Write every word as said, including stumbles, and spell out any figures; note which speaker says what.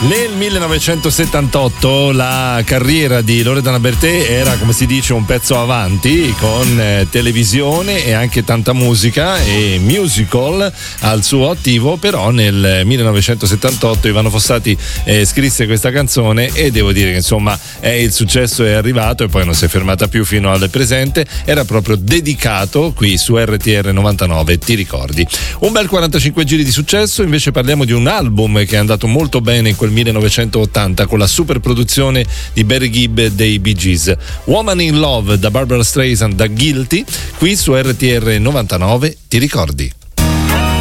Speaker 1: Nel millenovecentosettantotto la carriera di Loredana Bertè era, come si dice, un pezzo avanti, con eh, televisione e anche tanta musica e musical al suo attivo. Però nel millenovecentosettantotto Ivano Fossati eh, scrisse questa canzone e devo dire che insomma eh, il successo è arrivato e poi non si è fermata più fino al presente. Era proprio dedicato qui su R T R novantanove, ti ricordi? Un bel quarantacinque giri di successo. Invece parliamo di un album che è andato molto bene in quel millenovecentottanta con la super produzione di Barry Gibb dei Bee Gees. Woman in Love da Barbara Streisand da Guilty, qui su R T R novantanove, ti ricordi?